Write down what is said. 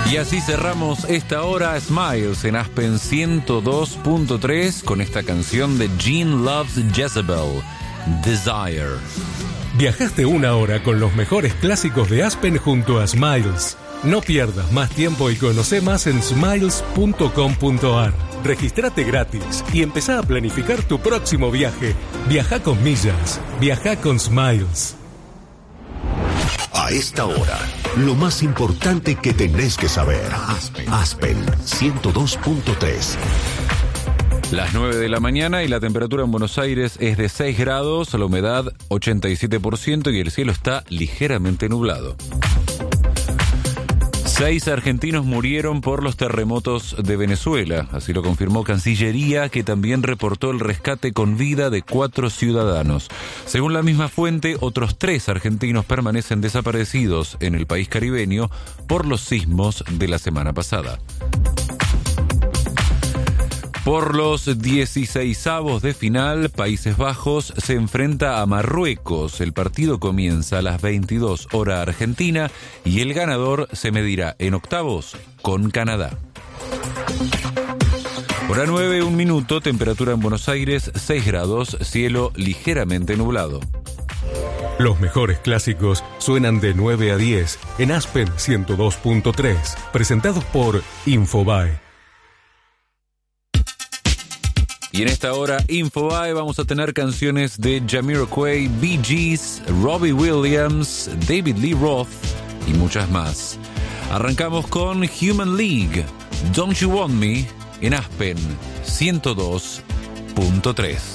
Y así cerramos esta hora Smiles en Aspen 102.3 con esta canción de Gene Loves Jezebel, Desire. Viajaste una hora con los mejores clásicos de Aspen junto a Smiles. No pierdas más tiempo y conoce más en smiles.com.ar. Regístrate gratis y empezá a planificar tu próximo viaje. Viaja con millas. Viaja con Smiles. A esta hora, lo más importante que tenés que saber. Aspen 102.3. Las 9 de la mañana y la temperatura en Buenos Aires es de 6 grados, la humedad 87% y el cielo está ligeramente nublado. 6 argentinos murieron por los terremotos de Venezuela, así lo confirmó Cancillería, que también reportó el rescate con vida de 4 ciudadanos. Según la misma fuente, otros 3 argentinos permanecen desaparecidos en el país caribeño por los sismos de la semana pasada. Por los 16avos de final, Países Bajos se enfrenta a Marruecos. El partido comienza a las 22 hora argentina y el ganador se medirá en octavos con Canadá. Hora 9, 1 minuto, temperatura en Buenos Aires 6 grados, cielo ligeramente nublado. Los mejores clásicos suenan de 9 a 10 en Aspen 102.3, presentados por Infobae. Y en esta hora, Infobae, vamos a tener canciones de Jamiroquai, Bee Gees, Robbie Williams, David Lee Roth y muchas más. Arrancamos con Human League, Don't You Want Me, en Aspen 102.3.